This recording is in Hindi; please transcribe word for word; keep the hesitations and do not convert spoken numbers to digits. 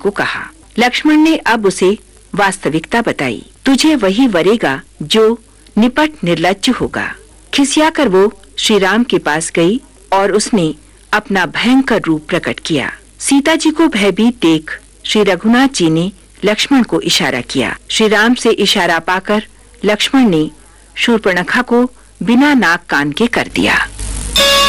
को कहा। लक्ष्मण ने अब उसे वास्तविकता बताई। तुझे वही वरेगा जो निपट निर्लज्ज होगा। खिसियाकर वो श्री राम के पास गई और उसने अपना भयंकर रूप प्रकट किया। सीता जी को भयभीत देख श्री रघुनाथ जी ने लक्ष्मण को इशारा किया। श्री राम से इशारा पाकर लक्ष्मण ने शूर्पणखा को बिना नाक कान के कर दिया।